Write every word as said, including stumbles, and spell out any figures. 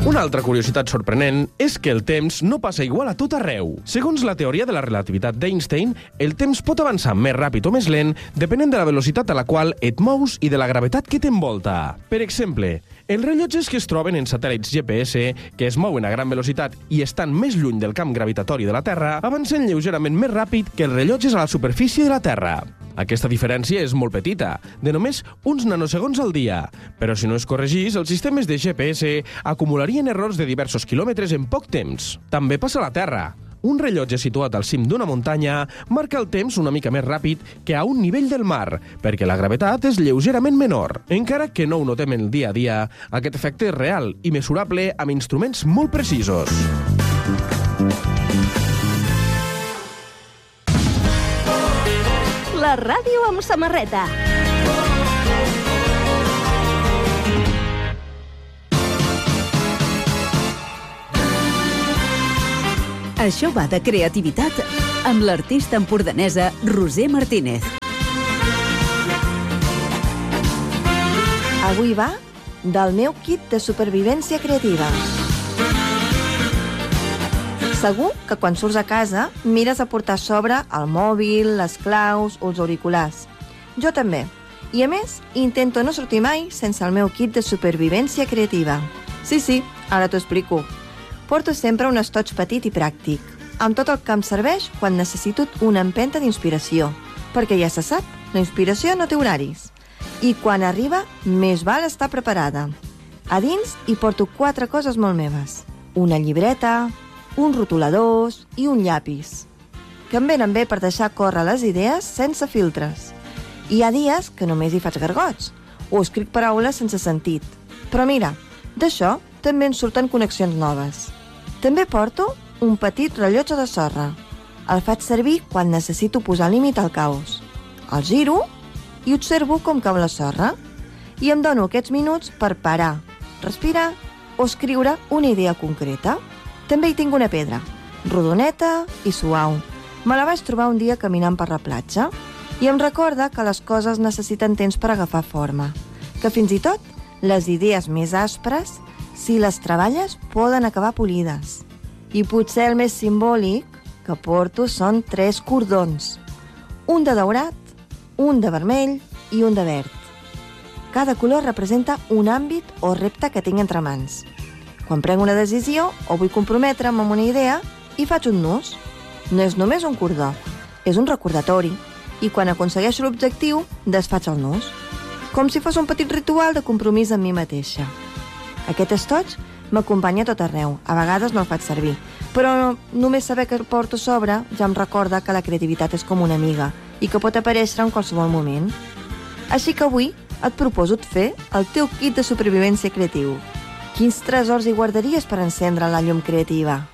Una altra curiositat sorprenent és que el temps no passa igual a tot arreu. Segons la teoria de la relativitat d'Einstein, el temps pot avançar més ràpid o més lent depenent de la velocitat a la qual et mous i de la gravetat que t'envolta. Per exemple, els rellotges que es troben en satèl·lits G P S, que es mouen a gran velocitat i estan més lluny del camp gravitatori de la Terra, avancen lleugerament més ràpid que els rellotges a la superfície de la Terra. Aquesta diferència és molt petita, de només uns nanosegons al dia, però si no es corregís, els sistemes de G P S acumularien errors de diversos quilòmetres en poc temps. També passa a la Terra. Un rellotge situat al cim d'una muntanya marca el temps una mica més ràpid que a un nivell del mar, perquè la gravetat és lleugerament menor. Encara que no ho notem en el dia a dia, aquest efecte és real i mesurable amb instruments molt precisos. La ràdio amb samarreta. Això va de creativitat amb l'artista empordanesa Roser Martínez. Avui va del meu kit de supervivència creativa. Segur que quan surts a casa mires a portar a sobre el mòbil, les claus o els auriculars. Jo també. I a més, intento no sortir mai sense el meu kit de supervivència creativa. Sí, sí, ara t'ho explico. Porto sempre un estoig petit i pràctic, amb tot el que em serveix quan necessito una empenta d'inspiració, perquè ja se sap, la inspiració no té horaris. I quan arriba, més val estar preparada. A dins hi porto quatre coses molt meves. Una llibreta, uns rotuladors i un llapis, que em venen bé per deixar córrer les idees sense filtres. Hi ha dies que només hi faig gargots, o escric paraules sense sentit. Però mira, d'això també en surten connexions noves. També porto un petit rellotge de sorra. El faig servir quan necessito posar límit al caos. El giro i observo com cau la sorra i em dono aquests minuts per parar, respirar o escriure una idea concreta. També hi tinc una pedra, rodoneta i suau. Me la vaig trobar un dia caminant per la platja i em recorda que les coses necessiten temps per agafar forma, que fins i tot les idees més aspres, si les treballes, poden acabar polides. I potser el més simbòlic que porto són tres cordons, un de daurat, un de vermell i un de verd. Cada color representa un àmbit o repte que tinc entre mans. Quan prenc una decisió o vull comprometre'm amb una idea, hi faig un nus. No és només un cordó, és un recordatori. I quan aconsegueixo l'objectiu, desfaig el nus. Com si fos un petit ritual de compromís amb mi mateixa. Aquest estoig m'acompanya a tot arreu. A vegades no el faig servir. Però només saber que el porto a sobre ja em recorda que la creativitat és com una amiga i que pot aparèixer en qualsevol moment. Així que avui et proposo fer el teu kit de supervivència creatiu. Quins tresors hi guardaries per encendre la llum creativa?